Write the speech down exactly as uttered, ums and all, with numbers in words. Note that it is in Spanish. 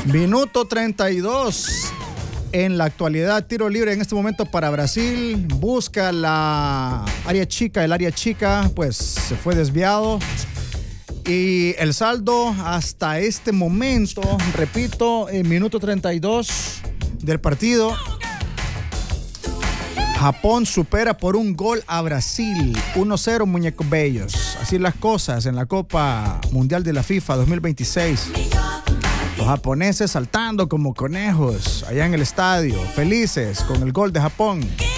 Minuto treinta y dos. En la actualidad, tiro libre en este momento para Brasil. Busca la área chica. El área chica, pues, se fue desviado. Y el saldo hasta este momento, repito, en minuto treinta y dos del partido, Japón supera por un gol a Brasil. uno cero, muñecos bellos. Así las cosas en la Copa Mundial de la FIFA dos mil veintiséis. Los japoneses saltando como conejos allá en el estadio, felices con el gol de Japón.